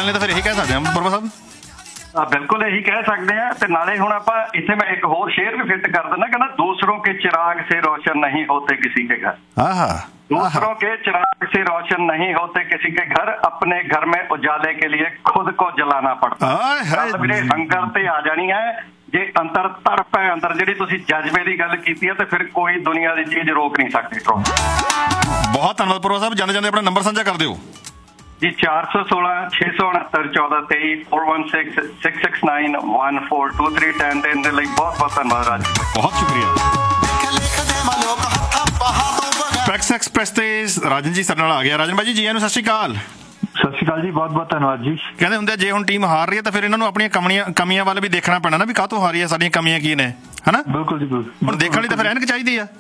ਵਾਲਿਆਂ ਲਈ ਤਾਂ ਫਿਰ ਇਹੀ ਕਹਿ ਸਕਦੇ ਹਾਂ ਪਰਮਾ ਸਾਹਿਬ। बिल्कुल यही कह सकते हैं। तो नाले हुण आपां इत्थे मैं एक होर शेर भी फिट कर देना, कहना दूसरों के चिराग से रोशन नहीं होते किसी के घर, दूसरों के चिराग से रोशन नहीं होते किसी के घर, अपने घर में उजाले के लिए खुद को जलाना पड़ता है। हंगर ते आ जानी है जे अंदर तड़प है, अंदर जिहड़ी तुसीं जज्बे की गल कीती है, तो फिर कोई दुनिया की चीज़ रोक नहीं सकती। बहुत धन्यवाद परमा साहब, जाने जाने अपना नंबर साझा कर दिओ जी। 416 669 1423 416 669 1423 10 दिन ਦੇ ਲਈ ਬਹੁਤ ਬਹੁਤ ਧੰਨਵਾਦ ਰਾਜ, ਬਹੁਤ ਸ਼ੁਕਰੀਆ। ਪੈਕਸ ਐਕਸਪ੍ਰੈਸ ਤੇ ਰਾਜਨ ਜੀ ਸਾਡੇ ਨਾਲ ਆ ਗਿਆ। ਰਾਜਨ ਭਾਈ ਜੀ, ਜੀ ਆਇਆਂ ਨੂੰ, ਸਤਿ ਸ਼੍ਰੀ ਅਕਾਲ। ਸਤਿ ਸ਼੍ਰੀ ਅਕਾਲ ਜੀ, ਬਹੁਤ ਬਹੁਤ ਧੰਨਵਾਦ ਜੀ। ਕਹਿੰਦੇ ਹੁੰਦੇ ਜੇ ਹੁਣ ਟੀਮ ਹਾਰ ਰਹੀ ਹੈ ਤਾਂ ਫਿਰ ਇਹਨਾਂ ਨੂੰ ਆਪਣੀਆਂ ਕਮੀਆਂ ਵੱਲ ਵੀ ਦੇਖਣਾ ਪੈਣਾ ਨਾ, ਵੀ ਕਾਹਤੋਂ ਹਾਰੀ ਹੈ, ਸਾਡੀਆਂ ਕਮੀਆਂ ਕੀ ਨੇ, ਹਨਾ। ਬਿਲਕੁਲ ਜੀ, ਬਿਲਕੁਲ। ਹੁਣ ਦੇਖਣ ਲਈ ਤਾਂ ਫਿਰ ਐਨਕ ਚਾਹੀਦੀ ਆ।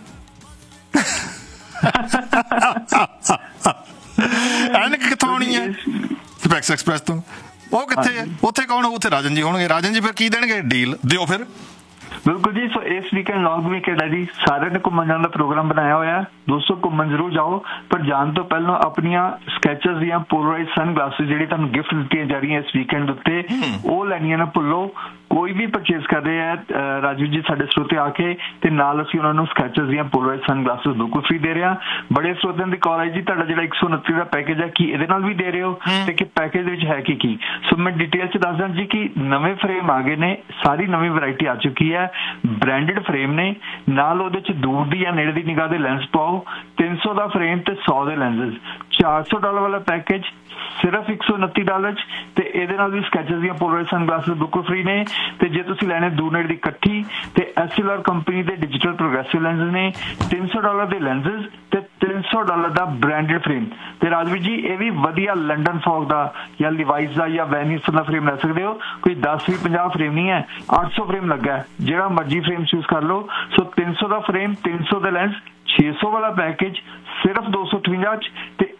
ਐਨਕ ਕਿੱਥੋਂ ਆਉਣੀ ਹੈ? ਪੈਕਸ ਐਕਸਪ੍ਰੈਸ ਤੋਂ। ਉਹ ਕਿੱਥੇ ਹੈ? ਉੱਥੇ ਕੌਣ ਹੋਊ? ਉੱਥੇ ਰਾਜਨ ਜੀ ਹੋਣਗੇ। ਰਾਜਨ ਜੀ ਫਿਰ ਕੀ ਦੇਣਗੇ? ਡੀਲ ਦਿਓ ਫਿਰ। ਬਿਲਕੁਲ ਜੀ। ਸੋ ਇਸ ਵੀਕਐਂਡ ਲੌਂਗ ਵੀਕਐਂਡ ਹੈ ਜੀ, ਸਾਰਿਆਂ ਨੇ ਘੁੰਮਣ ਜਾਣ ਦਾ ਪ੍ਰੋਗਰਾਮ ਬਣਾਇਆ ਹੋਇਆ। ਦੋਸਤੋ ਘੁੰਮਣ ਜ਼ਰੂਰ ਜਾਓ, ਪਰ ਜਾਣ ਤੋਂ ਪਹਿਲਾਂ ਆਪਣੀਆਂ ਸਕੈਚਰਸ ਦੀਆਂ ਪੋਲਰਾਈਜ਼ ਸਨ ਗਲਾਸਿਸ ਜਿਹੜੀ ਤੁਹਾਨੂੰ ਗਿਫਟ ਦਿੱਤੀਆਂ ਜਾ ਰਹੀਆਂ ਇਸ ਵੀਕਐਂਡ ਉੱਤੇ, ਉਹ ਲੈਣੀਆਂ ਨਾ ਭੁੱਲੋ। ਕੋਈ ਵੀ ਪਰਚੇਜ਼ ਕਰ ਰਹੇ ਹੈ ਰਾਜੂ ਜੀ ਸਾਡੇ ਸਰੋਤੇ ਆ ਕੇ, ਤੇ ਨਾਲ ਅਸੀਂ ਉਹਨਾਂ ਨੂੰ ਸਕੈਚਰਸ ਦੀਆਂ ਪੋਲਰਾਈਜ਼ ਸਨ ਗਲਾਸਿਸ ਬਿਲਕੁਲ ਫ੍ਰੀ ਦੇ ਰਹੇ ਹਾਂ। ਬੜੇ ਸਰੋਤਿਆਂ ਦੀ ਕਾਲ ਆਈ ਜੀ, ਤੁਹਾਡਾ ਜਿਹੜਾ 129 ਦਾ ਪੈਕੇਜ ਹੈ ਕੀ ਇਹਦੇ ਨਾਲ ਵੀ ਦੇ ਰਹੇ ਹੋ, ਤੇ ਕਿ ਪੈਕੇਜ ਦੇ ਵਿੱਚ ਹੈ ਕੀ। ਸੋ ਮੈਂ ਡਿਟੇਲ 'ਚ ਦੱਸਦਾ ਜੀ ਕਿ ਨਵੇਂ ਫਰੇਮ ਆ ਗਏ ਨੇ, ਸਾਰੀ ਨਵੀਂ ਵੈਰਾਈਟੀ ਆ ਚੁੱਕੀ ਹੈ। ਬ੍ਰਾਂਡਡ ਫਰੇਮ ਨੇ, ਨਾਲ ਉਹਦੇ 'ਚ ਦੂਰ ਦੀ ਜਾਂ ਨੇੜੇ ਦੀ ਨਿਗਾਹ ਦੇ ਲੈਂਸ ਪਾਓ। 300 ਦਾ ਫਰੇਮ ਤੇ 100 ਦੇ ਲੈਂਸਿਸ। $400 ਵਾਲਾ ਪੈਕੇਜ ਸਿਰਫ $129 'ਚ, ਤੇ ਇਹਦੇ ਨਾਲ ਵੀ ਸਕੈਚਰਸ ਦੀਆਂ ਪੋਲਰਾਈਜ਼ ਸਨ ਗਲਾਸਿਸ ਬਿਲਕੁਲ ਫ੍ਰੀ ਨੇ। ਤੇ ਜੇ ਤੁਸੀਂ ਲੈਣੇ ਦੂਰ ਨੇੜੇ ਦੀ ਇਕੱਠੀ, ਤੇ SLR ਕੰਪਨੀ ਦੇ ਡਿਜੀਟਲ ਪ੍ਰੋਗਰੈਸਿਵ ਲੈਂਸਿਸ ਨੇ। $300 ਦੇ ਲੈਂਸਿਸ ਤੇ $300 ਦਾ ਬ੍ਰਾਂਡਡ ਫਰੇਮ। ਤੇ ਰਾਜਵੀਰ ਜੀ ਇਹ ਵੀ ਵਧੀਆ ਲੰਡਨ ਫੌਗ ਦਾ ਜਾਂ ਲਿਵਾਈਸ ਦਾ ਜਾਂ ਵੈਨਿਸ ਦਾ ਫਰੇਮ ਲੈ ਸਕਦੇ ਹੋ। ਕੋਈ 10-20-50 ਫਰੇਮ ਨਹੀਂ ਹੈ, 800 ਫਰੇਮ ਲੱਗਾ ਹੈ, ਜਿਹੜਾ ਮਰਜੀ ਫਰੇਮ ਚੂਜ਼ ਕਰ ਲਓ। ਸੋ 300 ਦਾ ਫਰੇਮ, 300 ਦਾ ਲੈਂਸ, 600 ਵਾਲਾ ਪੈਕੇਜ ਸਿਰਫ 258 'ਚ, ਤੇ